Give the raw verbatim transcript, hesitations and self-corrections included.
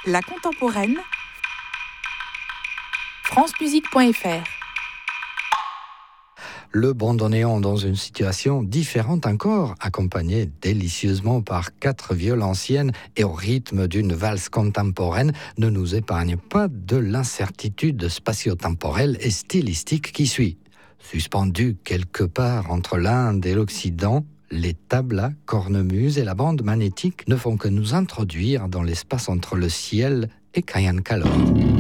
La contemporaine, france musique point f r. Le bandoneon dans une situation différente encore, accompagné délicieusement par quatre violonciennes et au rythme d'une valse contemporaine, ne nous épargne pas de l'incertitude spatio-temporelle et stylistique qui suit. Suspendus quelque part entre l'Inde et l'Occident, les tablas, cornemuses et la bande magnétique ne font que nous introduire dans l'espace entre le ciel et Kayan Kalor.